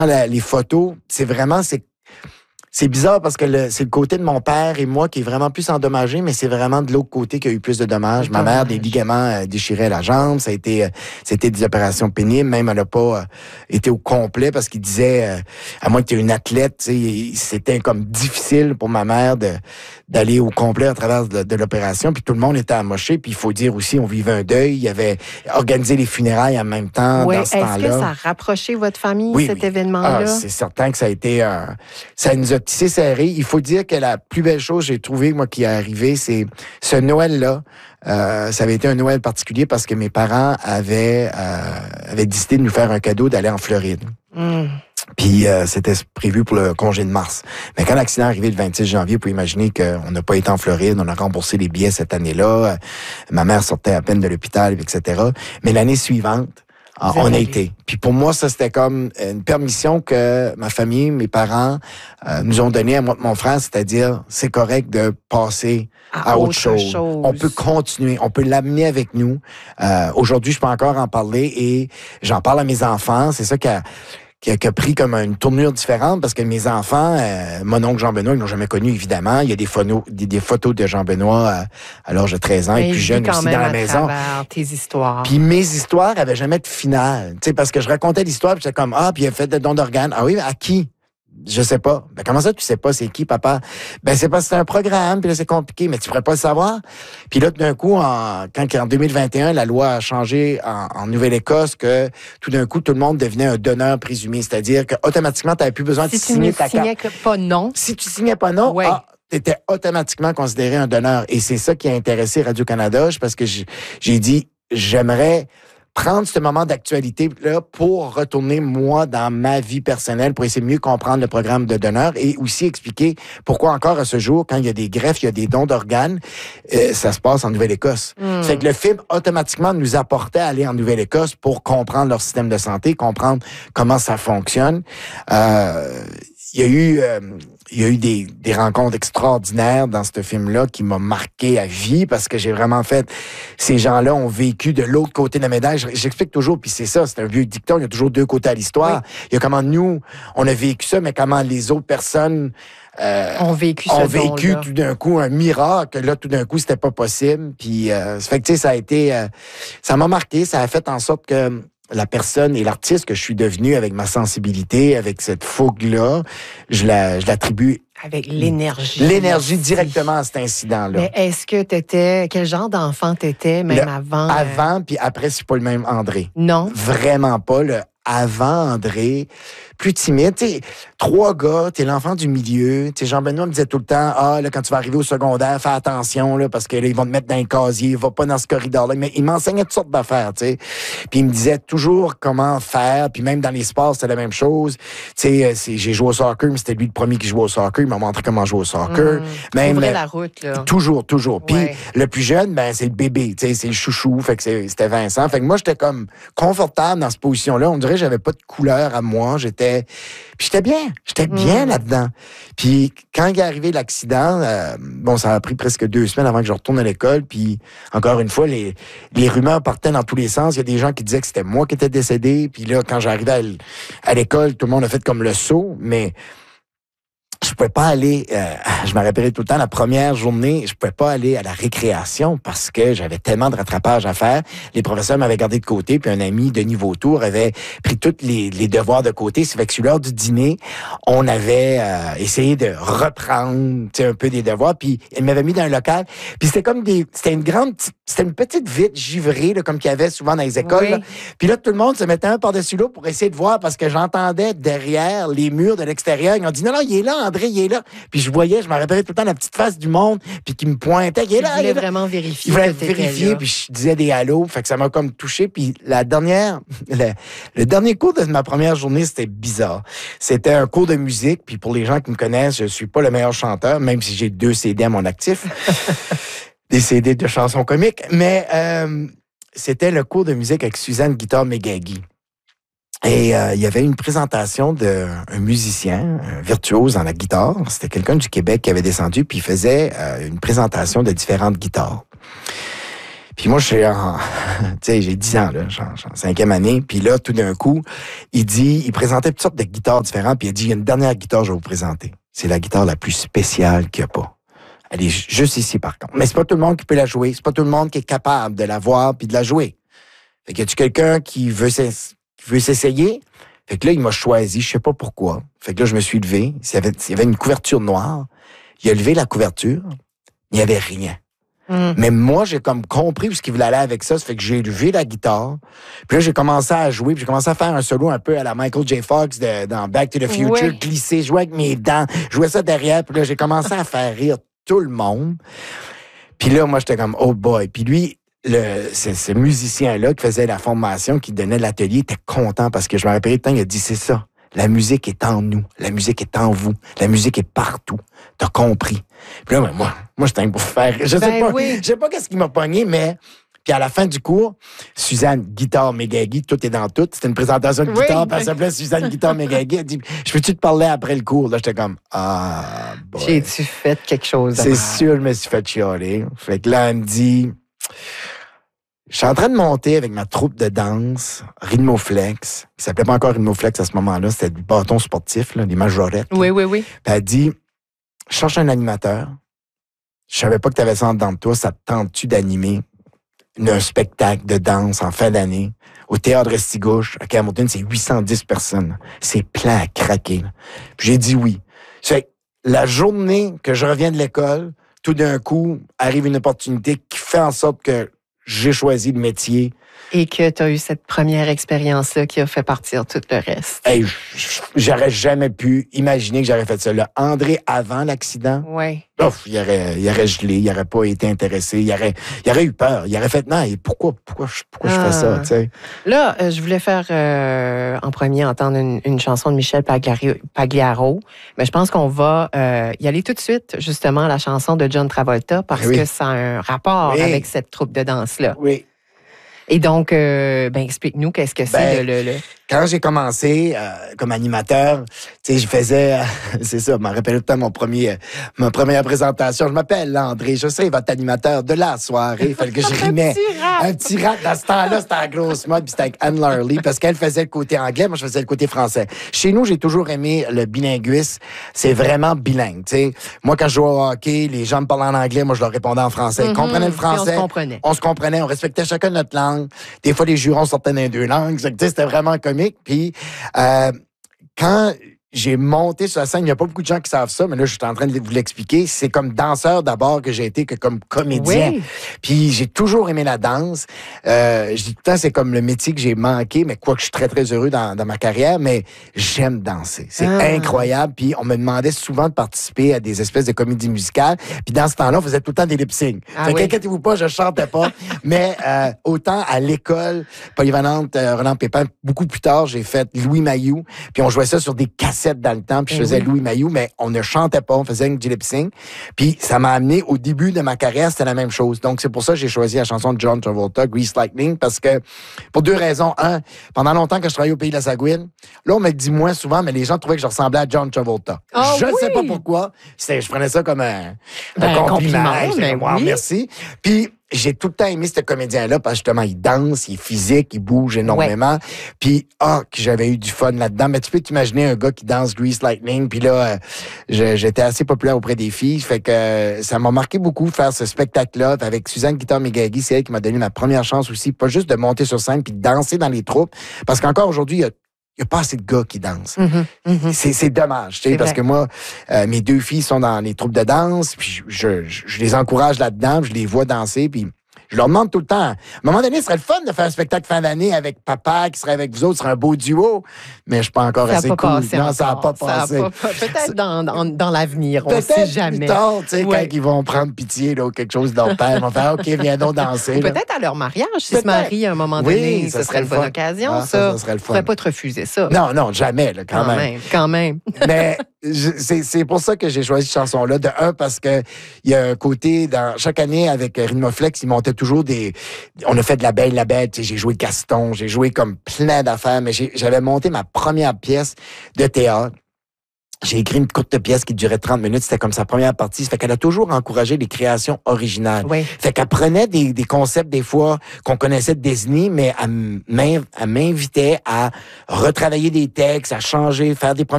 les photos, c'est bizarre parce que c'est le côté de mon père et moi qui est vraiment plus endommagé, mais c'est vraiment de l'autre côté qui a eu plus de dommages. Ma mère, des ligaments déchirés à la jambe, c'était des opérations pénibles. Même, elle n'a pas été au complet parce qu'il disait, à moins que tu aies une athlète, c'était comme difficile pour ma mère d'aller au complet à travers de l'opération. Puis tout le monde était amoché. Puis il faut dire aussi, on vivait un deuil. Il y avait organisé les funérailles en même temps dans ce temps-là. Est-ce que ça a rapproché votre famille, cet événement-là? Ah, c'est certain que ça a été... ça nous a tissé serré. Il faut dire que la plus belle chose que j'ai trouvée, moi, qui est arrivée, c'est ce Noël-là. Ça avait été un Noël particulier parce que mes parents avaient décidé de nous faire un cadeau d'aller en Floride. Puis c'était prévu pour le congé de mars. Mais quand l'accident est arrivé le 26 janvier, vous pouvez imaginer qu'on n'a pas été en Floride, on a remboursé les billets cette année-là. Ma mère sortait à peine de l'hôpital, etc. Mais l'année suivante, on a été. Puis pour moi, ça, c'était comme une permission que ma famille, mes parents nous ont donnée à moi et mon frère, c'est-à-dire, c'est correct de passer à autre chose. On peut continuer, on peut l'amener avec nous. Aujourd'hui, je peux encore en parler et j'en parle à mes enfants. C'est ça qui a pris comme une tournure différente parce que mes enfants, mon oncle Jean-Benoît, ils l'ont jamais connu, évidemment. Il y a des photos de Jean-Benoît à l'âge de 13 ans et plus jeune aussi dans la maison. Tes histoires. Puis mes histoires avaient jamais de finale. Tu sais, parce que je racontais l'histoire, puis j'étais comme, puis il a fait des dons d'organes. Ah oui, à qui? Je sais pas. Ben, comment ça, tu sais pas c'est qui, papa? Ben, c'est parce que c'est un programme, puis là, c'est compliqué, mais tu pourrais pas le savoir. Puis là, tout d'un coup, quand en 2021, la loi a changé en Nouvelle-Écosse, que tout d'un coup, tout le monde devenait un donneur présumé. C'est-à-dire que automatiquement, tu n'avais plus besoin de signer ta carte. Si tu signais pas non. Si tu signais pas non, tu étais automatiquement considéré un donneur. Et c'est ça qui a intéressé Radio-Canada, parce que j'ai dit, j'aimerais prendre ce moment d'actualité-là pour retourner, moi, dans ma vie personnelle, pour essayer de mieux comprendre le programme de donneur et aussi expliquer pourquoi encore à ce jour, quand il y a des greffes, il y a des dons d'organes, ça se passe en Nouvelle-Écosse. Fait que le film, automatiquement, nous apportait à aller en Nouvelle-Écosse pour comprendre leur système de santé, comprendre comment ça fonctionne. Il y a eu des rencontres extraordinaires dans ce film-là qui m'ont marqué à vie parce que j'ai vraiment fait... Ces gens-là ont vécu de l'autre côté de la médaille. J'explique toujours, puis c'est ça, c'est un vieux dicton, il y a toujours deux côtés à l'histoire. Oui. Il y a comment nous, on a vécu ça, mais comment les autres personnes... ont vécu tout d'un coup un miracle. Là, tout d'un coup, c'était pas possible. Puis, ça fait que, tu sais, ça a été... ça m'a marqué, ça a fait en sorte que... la personne et l'artiste que je suis devenu avec ma sensibilité, avec cette fougue-là, je l'attribue... Avec l'énergie. L'énergie directement à cet incident-là. Mais est-ce que quel genre d'enfant t'étais, même avant? Avant, puis après, c'est pas le même André. Non. Vraiment pas. Le avant André, plus timide. T'sais, 3 gars, t'es l'enfant du milieu. T'sais, Jean-Benoît me disait tout le temps, là, quand tu vas arriver au secondaire, fais attention, là, parce que là, ils vont te mettre dans un casier, va pas dans ce corridor-là. Mais il m'enseignait toutes sortes d'affaires, tu sais. Puis il me disait toujours comment faire, puis même dans les sports, c'était la même chose. Tu sais, j'ai joué au soccer, mais c'était lui le premier qui jouait au soccer. Il m'a montré comment jouer au soccer. Même la route, là. Toujours. Puis le plus jeune, ben, c'est le bébé, tu sais, c'est le chouchou. Fait que c'était Vincent. Fait que moi, j'étais comme confortable dans cette position-là. On dirait que j'avais pas de couleur à moi. J'étais bien là-dedans. Puis quand il est arrivé l'accident, ça a pris presque 2 semaines avant que je retourne à l'école. Puis encore une fois, les rumeurs partaient dans tous les sens. Il y a des gens qui disaient que c'était moi qui étais décédé. Puis là, quand j'arrivais à l'école, tout le monde a fait comme le saut. Mais je pouvais pas aller, je me rappelais tout le temps, la première journée, je pouvais pas aller à la récréation parce que j'avais tellement de rattrapage à faire. Les professeurs m'avaient gardé de côté, puis un ami, Denis Vautour, avait pris tous les devoirs de côté. Ça fait que sur l'heure du dîner, on avait essayé de reprendre un peu des devoirs, puis il m'avait mis dans un local. Puis c'était comme c'était une petite vitre givrée, là, comme qu'il y avait souvent dans les écoles. Oui. Là. Puis là, tout le monde se mettait un par-dessus l'autre pour essayer de voir parce que j'entendais derrière les murs de l'extérieur. Ils ont dit, non, il est là, André, il est là. Puis je voyais, je me rappelais tout le temps la petite face du monde, puis qui me pointait. Il est là, il voulait vraiment vérifier. Il voulait vérifier, puis je disais des halos. Fait que ça m'a comme touché. Puis le dernier cours de ma première journée, c'était bizarre. C'était un cours de musique. Puis pour les gens qui me connaissent, je suis pas le meilleur chanteur, même si j'ai 2 CD à mon actif. Des CD de chansons comiques. Mais c'était le cours de musique avec Suzanne Guitare Megagi. Et il y avait une présentation d'un musicien, un virtuose dans la guitare. C'était quelqu'un du Québec qui avait descendu, puis il faisait une présentation de différentes guitares. Puis moi, je suis en... tu sais, j'ai 10 ans, là, je suis en 5e année. Puis là, tout d'un coup, il présentait toutes sortes de guitares différentes. Puis il a dit, il y a une dernière guitare que je vais vous présenter. C'est la guitare la plus spéciale qu'il n'y a pas. Elle est juste ici, par contre. Mais c'est pas tout le monde qui peut la jouer. C'est pas tout le monde qui est capable de la voir puis de la jouer. Fait que y a-tu quelqu'un qui veut s'essayer? Fait que là, il m'a choisi, je sais pas pourquoi. Fait que là, je me suis levé. Il y avait une couverture noire. Il a levé la couverture. Il n'y avait rien. Mais moi, j'ai comme compris où ce qu'il voulait aller avec ça. Ça fait que j'ai levé la guitare. Puis là, j'ai commencé à jouer. Puis j'ai commencé à faire un solo un peu à la Michael J. Fox dans Back to the Future. Glisser, jouer avec mes dents. Jouer ça derrière. Puis là, j'ai commencé à faire rire tout le monde. Puis là, moi, j'étais comme, oh boy. Puis lui, ce musicien-là qui faisait la formation, qui donnait l'atelier, était content parce que je me rappelle, il a dit, c'est ça. La musique est en nous. La musique est en vous. La musique est partout. T'as compris. Puis là, moi, j'étais pour faire... Je sais pas qu'est-ce qui m'a pogné, mais... Puis à la fin du cours, Suzanne, guitare Megagi, tout est dans tout. C'était une présentation de guitare, puis elle s'appelait Suzanne, guitare Megagi. Elle dit, je peux-tu te parler après le cours? Là, j'étais comme, boy. J'ai-tu fait quelque chose de C'est sûr, je me suis fait chialer. Fait que là, elle me dit... Je suis en train de monter avec ma troupe de danse, Rhythmoflex, qui s'appelait pas encore Rhythmoflex à ce moment-là, c'était du bâton sportif, là, des majorettes. Oui. Puis elle dit, je cherche un animateur. Je savais pas que tu avais ça en dedans de toi. Ça te tente-tu d'animer un spectacle de danse en fin d'année au Théâtre Restigouche, à Camerton, c'est 810 personnes. C'est plein à craquer. Là. Puis j'ai dit oui. C'est la journée que je reviens de l'école, tout d'un coup, arrive une opportunité qui fait en sorte que j'ai choisi le métier. Et que tu as eu cette première expérience-là qui a fait partir tout le reste. Hey, j'aurais jamais pu imaginer que j'aurais fait ça. Là, André, avant l'accident, il aurait gelé, il aurait pas été intéressé, il aurait eu peur, il aurait fait non, et pourquoi je fais ça, tu sais. Là, je voulais faire en premier entendre une chanson de Michel Pagliaro, mais je pense qu'on va y aller tout de suite, justement, à la chanson de John Travolta, parce que ça a un rapport avec cette troupe de danse-là. Oui. Et donc, explique-nous qu'est-ce que c'est le... Quand j'ai commencé comme animateur, tu sais, je faisais, c'est ça, je me rappelle tout le temps ma première présentation. Je m'appelle André, je sais, votre animateur de la soirée. Il fallait que je rimais. Un petit rap. Dans ce temps-là, c'était la grosse mode, puis c'était avec Anne Larley, parce qu'elle faisait le côté anglais, moi je faisais le côté français. Chez nous, j'ai toujours aimé le bilinguisme. C'est vraiment bilingue, tu sais. Moi, quand je jouais au hockey, les gens me parlaient en anglais, moi je leur répondais en français. Ils comprenaient le français. On se comprenait, on respectait chacun notre langue. Des fois, les jurons sortaient dans les deux langues. Tu sais, c'était vraiment comique. Puis, quand j'ai monté sur la scène, il n'y a pas beaucoup de gens qui savent ça, mais là, je suis en train de vous l'expliquer. C'est comme danseur d'abord que j'ai été que comme comédien. Oui. Puis, j'ai toujours aimé la danse. Je dis tout le temps, c'est comme le métier que j'ai manqué, mais quoique je suis très, très heureux dans ma carrière, mais j'aime danser. C'est incroyable. Puis, on me demandait souvent de participer à des espèces de comédies musicales. Puis, dans ce temps-là, on faisait tout le temps des lip-syncs. Inquiétez-vous pas, je chantais pas. Mais autant à l'école polyvalente Roland Pépin, beaucoup plus tard, j'ai fait Louis Mailloux. Puis, on jouait ça sur des cassettes dans le temps, puis je faisais Louis Mailloux, mais on ne chantait pas, on faisait du lip-sync. Puis ça m'a amené au début de ma carrière, c'était la même chose. Donc c'est pour ça que j'ai choisi la chanson de John Travolta, Grease Lightning, parce que pour deux raisons. Un, pendant longtemps que je travaillais au Pays de la Sagouine, là on me le dit moins souvent, mais les gens trouvaient que je ressemblais à John Travolta. Je ne sais pas pourquoi. Je prenais ça comme un compliment. Merci. Puis j'ai tout le temps aimé ce comédien-là parce que justement, il danse, il est physique, il bouge énormément. Puis, que j'avais eu du fun là-dedans. Mais tu peux t'imaginer un gars qui danse Grease Lightning. Puis là, j'étais assez populaire auprès des filles. Fait que ça m'a marqué beaucoup de faire ce spectacle-là avec Suzanne Guitare Megagi. C'est elle qui m'a donné ma première chance aussi. Pas juste de monter sur scène puis de danser dans les troupes. Parce qu'encore aujourd'hui, il n'y a pas assez de gars qui dansent. C'est dommage, tu sais, parce que moi, mes deux filles sont dans les troupes de danse, puis je les encourage là-dedans, je les vois danser, puis je leur demande tout le temps. À un moment donné, ce serait le fun de faire un spectacle fin d'année avec papa qui serait avec vous autres, ce serait un beau duo, mais je suis pas encore assez cool. Non, ça n'a pas passé. Peut-être dans l'avenir, on ne sait jamais. Plus tard, tu sais, quand ils vont prendre pitié là, ou quelque chose de leur père, ils vont faire OK, viens donc danser. Peut-être à leur mariage, s'ils se marient à un moment donné, ce serait une bonne occasion, ça. Ça serait le fun. On ne pourrait pas te refuser ça. Non, jamais, là, quand même. Mais c'est pour ça que j'ai choisi cette chanson-là. De un, parce que il y a un côté, dans chaque année, avec Rhythmoflex, ils montaient toujours on a fait de la Bête, j'ai joué Gaston, j'ai joué comme plein d'affaires, mais j'avais monté ma première pièce de théâtre. J'ai écrit une courte pièce qui durait 30 minutes. C'était comme sa première partie. Ça fait qu'elle a toujours encouragé les créations originales. Oui. Fait qu'elle prenait des concepts, des fois, qu'on connaissait de Disney, mais elle m'invitait à retravailler des textes, à changer, faire des premières